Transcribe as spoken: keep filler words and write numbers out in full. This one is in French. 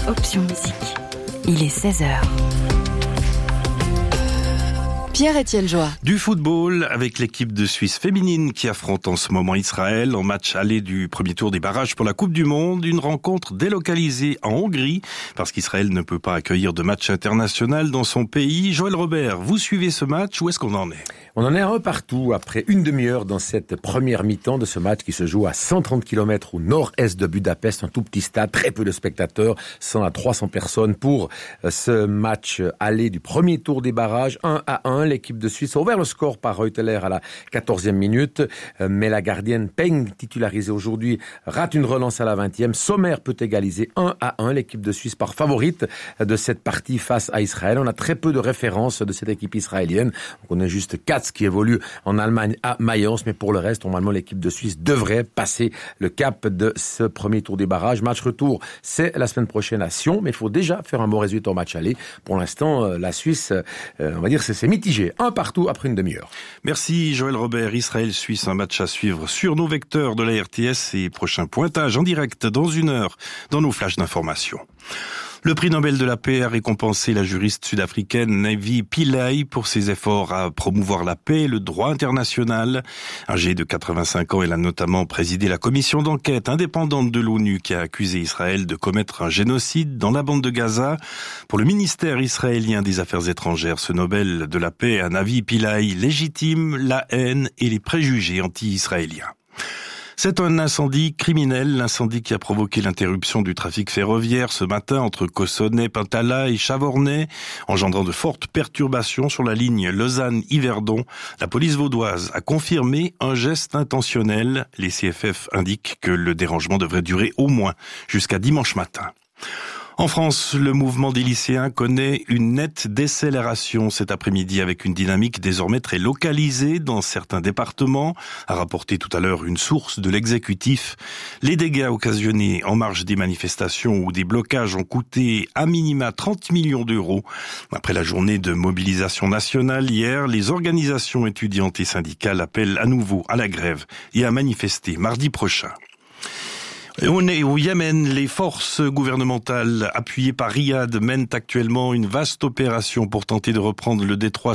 Option Musique. Il est seize heures. Pierre-Étienne Joie. Du football avec l'équipe de Suisse féminine qui affronte en ce moment Israël en match aller du premier tour des barrages pour la Coupe du Monde. Une rencontre délocalisée en Hongrie parce qu'Israël ne peut pas accueillir de match international dans son pays. Joël Robert, vous suivez ce match, où est-ce qu'on en est ? On en est un partout après une demi-heure dans cette première mi-temps de ce match qui se joue à cent trente kilomètres au nord-est de Budapest, un tout petit stade, très peu de spectateurs, cent à trois cents personnes pour ce match aller du premier tour des barrages, un à un. L'équipe de Suisse a ouvert le score par Reuteler à la quatorzième minute, mais la gardienne Peng, titularisée aujourd'hui, rate une relance à la vingtième. Sommer peut égaliser un à un. L'équipe de Suisse part favorite de cette partie face à Israël. On a très peu de références de cette équipe israélienne. On connaît juste Katz qui évolue en Allemagne à Mayence, mais pour le reste, normalement, l'équipe de Suisse devrait passer le cap de ce premier tour des barrages. Match retour, c'est la semaine prochaine à Sion, mais il faut déjà faire un bon résultat au match aller. Pour l'instant, la Suisse, on va dire, c'est, c'est mitigé. Un partout après une demi-heure. Merci Joël Robert. Israël-Suisse, un match à suivre sur nos vecteurs de la R T S et prochain pointage en direct dans une heure dans nos flashs d'information. Le prix Nobel de la paix a récompensé la juriste sud-africaine Navi Pillay pour ses efforts à promouvoir la paix et le droit international. Âgée de quatre-vingt-cinq ans, elle a notamment présidé la commission d'enquête indépendante de l'ONU qui a accusé Israël de commettre un génocide dans la bande de Gaza. Pour le ministère israélien des Affaires étrangères, ce Nobel de la paix à Navi Pillay légitime la haine et les préjugés anti-israéliens. C'est un incendie criminel, l'incendie qui a provoqué l'interruption du trafic ferroviaire ce matin entre Cossonay, Pintala et Chavornay, engendrant de fortes perturbations sur la ligne Lausanne-Yverdon. La police vaudoise a confirmé un geste intentionnel. Les C F F indiquent que le dérangement devrait durer au moins jusqu'à dimanche matin. En France, le mouvement des lycéens connaît une nette décélération cet après-midi avec une dynamique désormais très localisée dans certains départements, a rapporté tout à l'heure une source de l'exécutif. Les dégâts occasionnés en marge des manifestations ou des blocages ont coûté à minima trente millions d'euros. Après la journée de mobilisation nationale hier, les organisations étudiantes et syndicales appellent à nouveau à la grève et à manifester mardi prochain. On est au Yémen. Les forces gouvernementales appuyées par Riyad mènent actuellement une vaste opération pour tenter de reprendre le détroit